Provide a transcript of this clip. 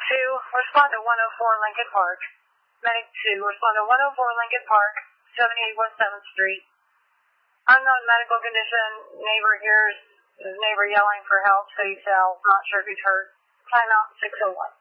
respond to 104 Lincoln Park. Medic 2, respond to 104 Lincoln Park, 78 West 7th Street. Unknown medical condition. Neighbor hears his neighbor yelling for help, so he tells. Not sure if he's hurt. Timeout 601.